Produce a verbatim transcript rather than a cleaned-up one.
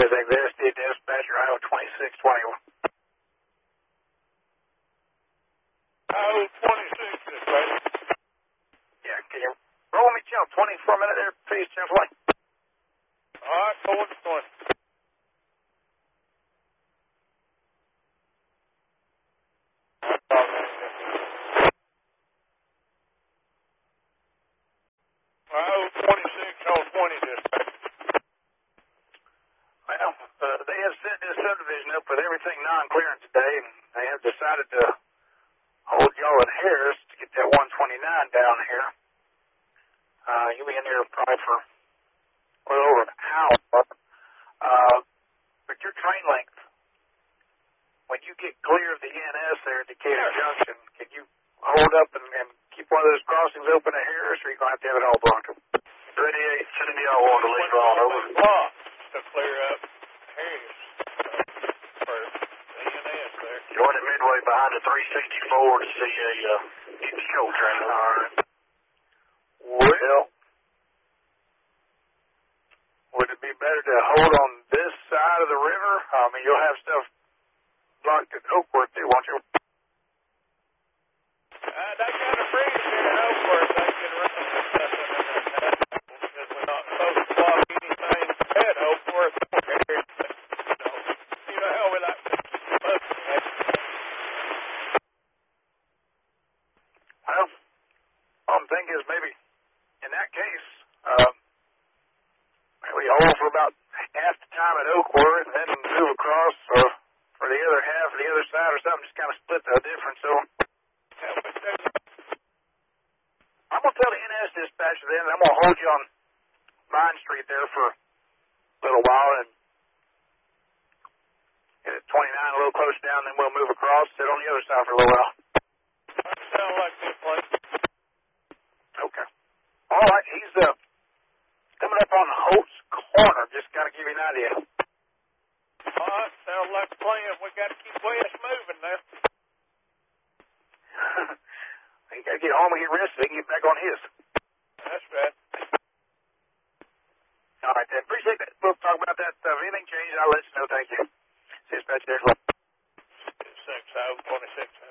is Exodus, dispatcher, Iowa twenty-six twenty-one. Iowa twenty-six, dispatcher. Yeah, can you roll me channel twenty for a minute there, please, channel twenty? All right, forward to twenty. Iowa twenty-six on twenty, dispatcher. Well, uh, they have set this subdivision up with everything non-clearance today, and they have decided to hold y'all at Harris to get that one twenty-nine down here. Uh, you'll be in here probably for a little over an hour. Uh, but your train length, when you get clear of the N S there at Decatur Junction, can you hold up and, and keep one of those crossings open at Harris, or are you going to have to have it all blocked up? thirty-eight, sending y'all one to leave on over. Block to clear up Harris uh, for the N S there. Join at midway behind the three sixty-four to see a uh, Eco train. All right. Well, would it be better to hold on this side of the river? I mean, you'll have stuff blocked at Oakworth too, won't you? Uh, they got a bridge here in Oakworth. They can run because we're not supposed to block anything at Oakworth or Harris. So, you know how we like to look at. Well, all I'm thinking is maybe in that case, um, we hold for about half the time at Oakworth and then move across uh, for the other half of the other side or something, just kind of split the difference. So I'm going to tell the N S dispatcher then I'm going to hold you on Vine Street there for a little while and get at twenty-nine a little close down, then we'll move across, sit on the other side for a little while. Sound like this place. Okay. All right, he's uh, coming up on Holt's Corner, just got to give you an idea. All right, sounds like a plan. We got to keep West moving now. He got to get home and get rested so he can get back on his. That's right. All right, then. Appreciate that. We'll talk about that. Uh, if anything changes, I'll let you know. Thank you. See you, Dispatch. There's one. six, Iowa twenty-six.